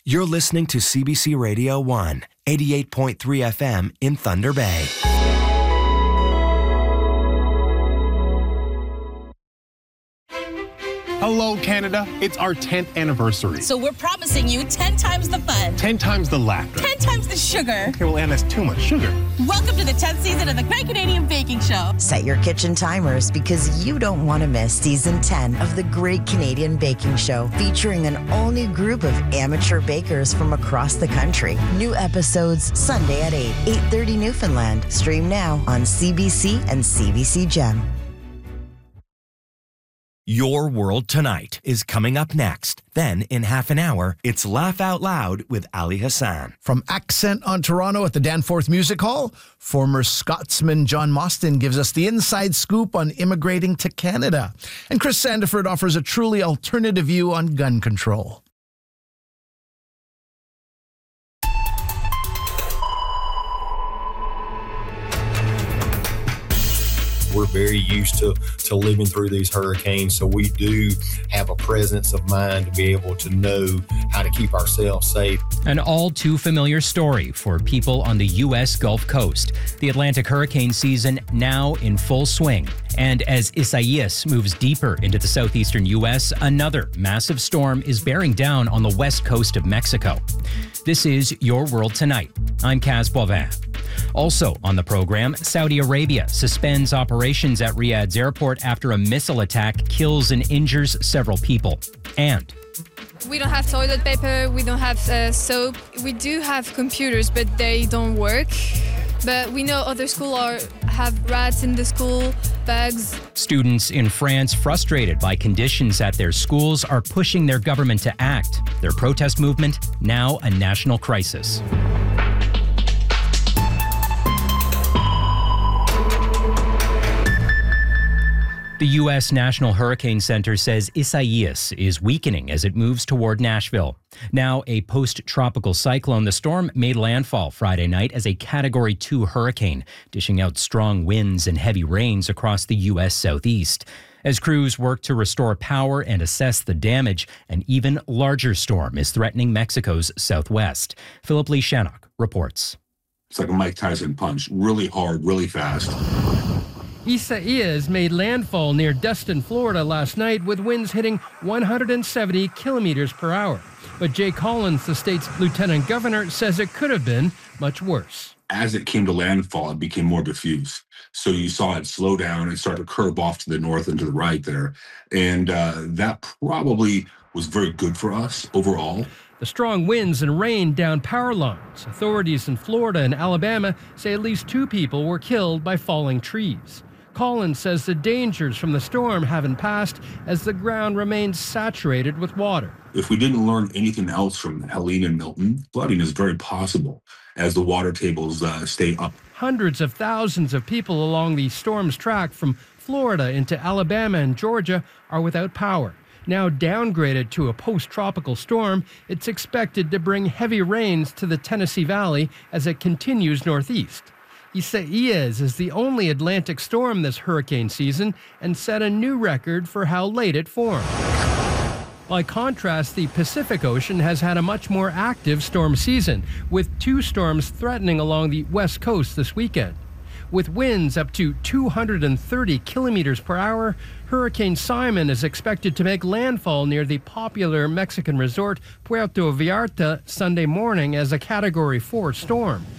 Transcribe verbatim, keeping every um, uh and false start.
You're listening to C B C Radio one, eighty-eight point three F M in Thunder Bay. Hello, Canada. It's our tenth anniversary. So we're promising you ten times the fun. ten times the laughter. ten times the sugar. Okay, well, Anne, that's too much sugar. Welcome to the tenth season of the Great Canadian Baking Show. Set your kitchen timers because you don't want to miss season ten of the Great Canadian Baking Show, featuring an all-new group of amateur bakers from across the country. New episodes Sunday at eight, eight thirty Newfoundland. Stream now on C B C and C B C Gem. Your World Tonight is coming up next. Then, in half an hour, it's Laugh Out Loud with Ali Hassan. From Accent on Toronto at the Danforth Music Hall, former Scotsman John Mostyn gives us the inside scoop on immigrating to Canada. And Chris Sandiford offers a truly alternative view on gun control. We're very used to, to living through these hurricanes, so we do have a presence of mind to be able to know how to keep ourselves safe. An all too familiar story for people on the U S Gulf Coast. The Atlantic hurricane season now in full swing. And as Isaias moves deeper into the southeastern U S, another massive storm is bearing down on the west coast of Mexico. This is Your World Tonight. I'm Kaz Boivin. Also on the program, Saudi Arabia suspends operations at Riyadh's airport after a missile attack kills and injures several people. And we don't have toilet paper, we don't have uh, soap. We do have computers, but they don't work. But we know other schools are have rats in the school bags. Students in France, frustrated by conditions at their schools, are pushing their government to act. Their protest movement, now a national crisis. The U S National Hurricane Center says Isaias is weakening as it moves toward Nashville. Now a post-tropical cyclone, the storm made landfall Friday night as a Category two hurricane, dishing out strong winds and heavy rains across the U S southeast. As crews work to restore power and assess the damage, an even larger storm is threatening Mexico's southwest. Philip Lee Shannock reports. It's like a Mike Tyson punch, really hard, really fast. Isaias made landfall near Destin, Florida last night with winds hitting one hundred seventy kilometers per hour. But Jay Collins, the state's lieutenant governor, says it could have been much worse. As it came to landfall, it became more diffuse. So you saw it slow down and start to curve off to the north and to the right there. And uh, that probably was very good for us overall. The strong winds and rain downed power lines. Authorities in Florida and Alabama say at least two people were killed by falling trees. Collins says the dangers from the storm haven't passed as the ground remains saturated with water. If we didn't learn anything else from Helene and Milton, flooding is very possible as the water tables uh, stay up. Hundreds of thousands of people along the storm's track from Florida into Alabama and Georgia are without power. Now downgraded to a post-tropical storm, it's expected to bring heavy rains to the Tennessee Valley as it continues northeast. Isaias is the only Atlantic storm this hurricane season and set a new record for how late it formed. By contrast, the Pacific Ocean has had a much more active storm season, with two storms threatening along the west coast this weekend. With winds up to two hundred thirty kilometers per hour, Hurricane Simon is expected to make landfall near the popular Mexican resort Puerto Vallarta Sunday morning as a Category four storm.